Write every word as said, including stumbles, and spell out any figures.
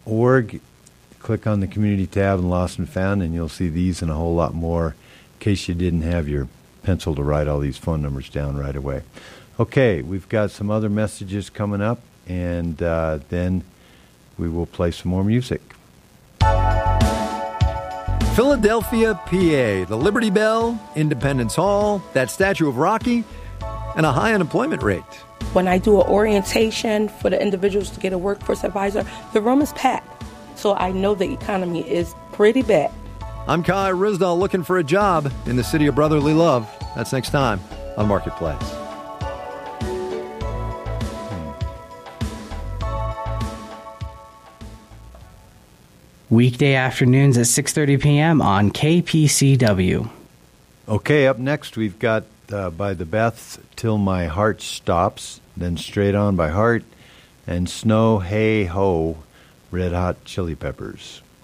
org. Click on the community tab in Lost and Found, and you'll see these and a whole lot more in case you didn't have your pencil to write all these phone numbers down right away. Okay, we've got some other messages coming up, and uh, then we will play some more music. Philadelphia, P A, the Liberty Bell, Independence Hall, that statue of Rocky, and a high unemployment rate. When I do an orientation for the individuals to get a workforce advisor, the room is packed. So I know the economy is pretty bad. I'm Kai Risdall looking for a job in the city of brotherly love. That's next time on Marketplace. Weekday afternoons at six thirty p.m. on K P C W. Okay, up next we've got uh, By the Beths, Till My Heart Stops, then Straight On by Heart, and Snow Hey Ho, Red Hot Chili Peppers.